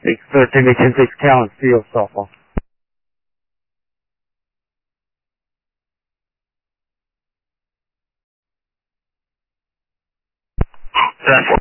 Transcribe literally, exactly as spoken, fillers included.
six thirteen, they can take talent, field, softball. Ten four.